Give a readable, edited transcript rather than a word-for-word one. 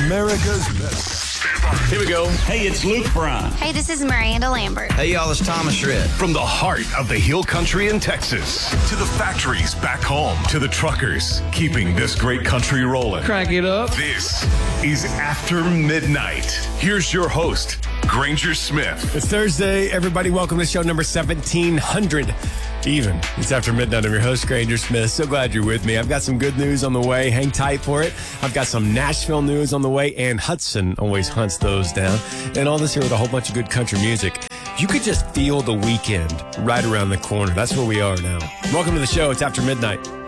America's best. Here we go. Hey, it's Luke Bryan. Hey, this is Miranda Lambert. Hey, y'all, it's Thomas Rhett. From the heart of the Hill Country in Texas to the factories back home to the truckers keeping this great country rolling. Crank it up. This is After Midnight. Here's your host, Granger Smith. It's Thursday, everybody. Welcome to show number 1700. Even. It's After Midnight. I'm your host, Granger Smith. So glad you're with me. I've got some good news on the way. Hang tight for it. I've got some Nashville news on the way, and Hudson always hunts those down. And all this here with a whole bunch of good country music. You could just feel the weekend right around the corner. That's where we are now. Welcome to the show. It's After Midnight.